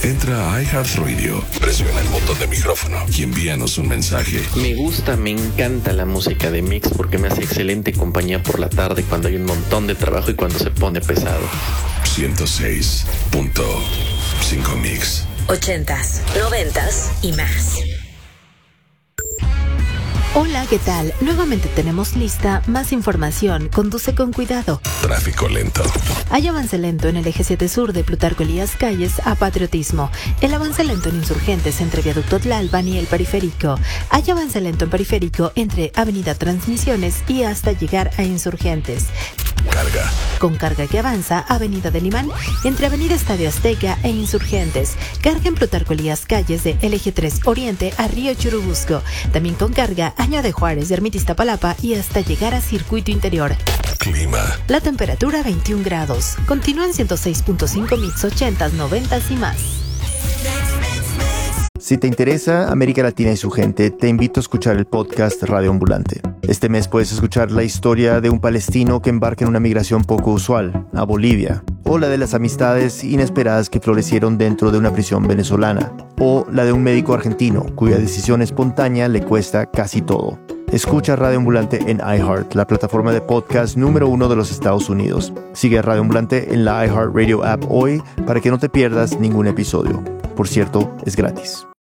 Entra a iHeartRadio, presiona el botón de micrófono y envíanos un mensaje. Me encanta la música de Mix porque me hace excelente compañía por la tarde cuando hay un montón de trabajo y cuando se pone pesado. 106.5 Mix. 80s, 90s y más. Hola, ¿qué tal? Nuevamente tenemos lista más información. Conduce con cuidado. Tráfico lento. Hay avance lento en el eje 7 sur de Plutarco Elías Calles a Patriotismo. El avance lento en Insurgentes entre Viaducto Tlalpan y el Periférico. Hay avance lento en Periférico entre Avenida Transmisiones y hasta llegar a Insurgentes. Carga. Con carga que avanza, Avenida del Imán, entre Avenida Estadio Azteca e Insurgentes. Carga en Plutarco Elías Calles de el eje 3 Oriente a Río Churubusco. También con carga Año de Juárez de Ermita Iztapalapa y hasta llegar a Circuito Interior. Clima. La temperatura 21 grados. Continúa en 106.5 Mix 80s, 90s y más. Si te interesa América Latina y su gente, te invito a escuchar el podcast Radio Ambulante. Este mes puedes escuchar la historia de un palestino que embarca en una migración poco usual, a Bolivia, o la de las amistades inesperadas que florecieron dentro de una prisión venezolana, o la de un médico argentino cuya decisión espontánea le cuesta casi todo. Escucha Radio Ambulante en iHeart, la plataforma de podcast número 1 de los Estados Unidos. Sigue a Radio Ambulante en la iHeart Radio app hoy para que no te pierdas ningún episodio. Por cierto, es gratis.